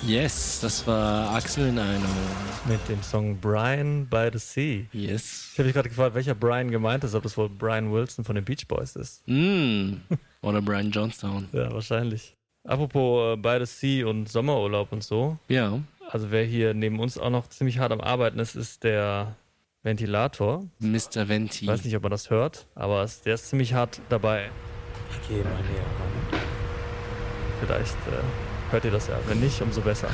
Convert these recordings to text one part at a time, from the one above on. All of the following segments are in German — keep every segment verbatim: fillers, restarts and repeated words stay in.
Yes, das war Axel in einem. Mit dem Song Brian by the Sea. Yes. Ich habe mich gerade gefragt, welcher Brian gemeint ist, ob das wohl Brian Wilson von den Beach Boys ist. Mm. Oder Brian Jonestown. Ja, wahrscheinlich. Apropos äh, by the Sea und Sommerurlaub und so. Ja. Also wer hier neben uns auch noch ziemlich hart am Arbeiten ist, ist der Ventilator. Mister Venti. Ich weiß nicht, ob man das hört, aber es, der ist ziemlich hart dabei. Ich gehe mal näher ran. Vielleicht äh, hört ihr das ja. Wenn nicht, umso besser.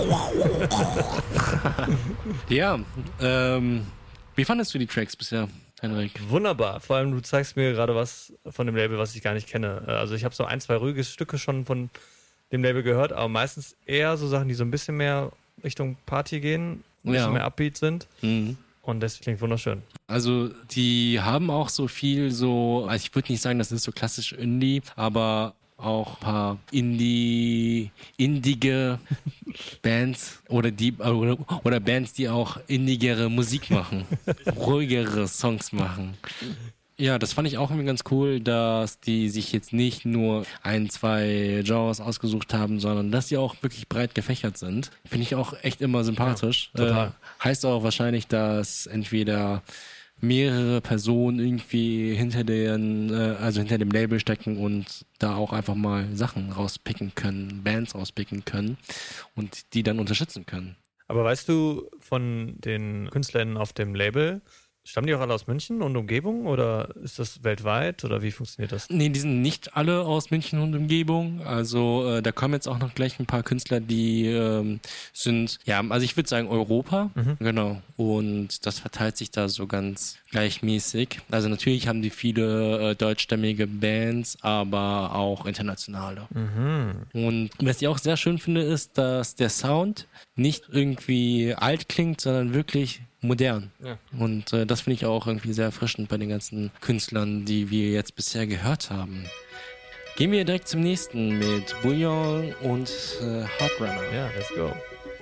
Ja, ähm, wie fandest du die Tracks bisher, Henrik? Wunderbar. Vor allem, du zeigst mir gerade was von dem Label, was ich gar nicht kenne. Also ich habe so ein, zwei ruhige Stücke schon von dem Label gehört, aber meistens eher so Sachen, die so ein bisschen mehr Richtung Party gehen, ein bisschen Ja. mehr Upbeat sind. Mhm. Und das klingt wunderschön. Also die haben auch so viel so, also ich würde nicht sagen, das ist so klassisch Indie, aber auch ein paar Indie, indige Bands oder die oder, oder Bands, die auch indigere Musik machen, ruhigere Songs machen. Ja, das fand ich auch irgendwie ganz cool, dass die sich jetzt nicht nur ein, zwei Genres ausgesucht haben, sondern dass die auch wirklich breit gefächert sind. Finde ich auch echt immer sympathisch. Ja, total. Äh, heißt auch wahrscheinlich, dass entweder mehrere Personen irgendwie hinter den, äh, also hinter dem Label stecken und da auch einfach mal Sachen rauspicken können, Bands rauspicken können und die dann unterstützen können. Aber weißt du, von den Künstlern auf dem Label, stammen die auch alle aus München und Umgebung oder ist das weltweit oder wie funktioniert das? Nee, die sind nicht alle aus München und Umgebung. Also äh, da kommen jetzt auch noch gleich ein paar Künstler, die ähm, sind, ja, also ich würde sagen Europa, Mhm. genau. Und das verteilt sich da so ganz gleichmäßig. Also natürlich haben die viele äh, deutschstämmige Bands, aber auch internationale. Mhm. Und was ich auch sehr schön finde, ist, dass der Sound nicht irgendwie alt klingt, sondern wirklich modern. Ja. Und äh, das finde ich auch irgendwie sehr erfrischend bei den ganzen Künstlern, die wir jetzt bisher gehört haben. Gehen wir direkt zum nächsten mit Bouillon und äh, Hardrunner. Ja, let's go.